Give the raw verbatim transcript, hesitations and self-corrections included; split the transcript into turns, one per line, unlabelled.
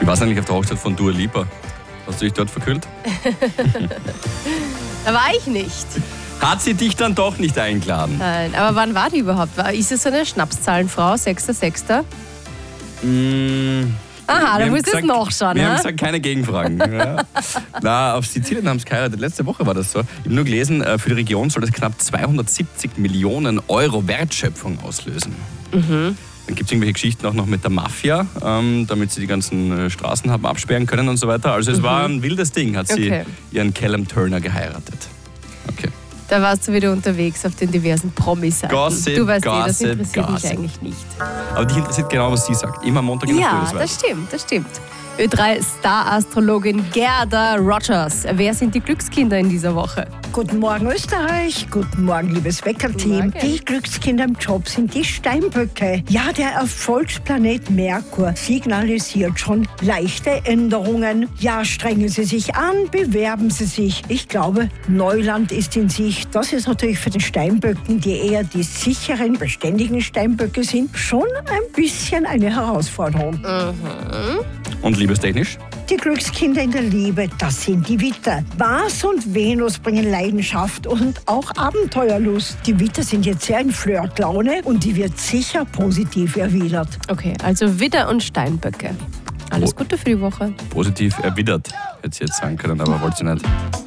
Wie war es eigentlich auf der Hochzeit von Dua Lipa? Hast du dich dort verkühlt?
Da war ich nicht.
Hat sie dich dann doch nicht eingeladen?
Nein, aber wann war die überhaupt? War- Ist es so eine Schnapszahlenfrau, sechster sechster?
Mmh.
Aha, da
Wir
musst du es
haben
noch
gesagt-
schauen,
Wir haben
ne?
gesagt, keine Gegenfragen. Ja. Na, auf Sizilien haben sie geheiratet. Letzte Woche war das so. Ich habe nur gelesen, äh, für die Region soll das knapp zweihundertsiebzig Millionen Euro Wertschöpfung auslösen.
Mhm.
Dann gibt es irgendwelche Geschichten auch noch mit der Mafia, ähm, damit sie die ganzen äh, Straßen haben absperren können und so weiter. Also es war ein wildes Ding, hat sie
Okay.
ihren Callum Turner geheiratet. Okay.
Da warst du wieder unterwegs auf den diversen Promi-Seiten.
Gossip,
Du weißt eh, das
Gossip,
interessiert mich
Gossip.
eigentlich nicht.
Aber dich interessiert genau, was sie sagt. Immer am Montag in der Früh,
Ja,
das
das
weiß ich.
stimmt, das stimmt. Ö drei Star-Astrologin Gerda Rogers. Wer sind die Glückskinder in dieser Woche?
Guten Morgen Österreich, guten Morgen liebes
Guten
Wecker-Team.
Morgen.
Die Glückskinder im Job sind die Steinböcke. Ja, der Erfolgsplanet Merkur signalisiert schon leichte Änderungen. Ja, strengen Sie sich an, bewerben Sie sich. Ich glaube, Neuland ist in Sicht. Das ist natürlich für den Steinböcken, die eher die sicheren, beständigen Steinböcke sind, schon ein bisschen eine Herausforderung.
Und liebestechnisch?
Die Glückskinder in der Liebe, das sind die Widder. Mars und Venus bringen Leidenschaft und auch Abenteuerlust. Die Widder sind jetzt sehr in Flirtlaune und die wird sicher positiv erwidert.
Okay, also Widder und Steinböcke. Alles
Oh.
Gute für die Woche.
Positiv erwidert, hätte sie jetzt sagen können, aber wollte sie nicht.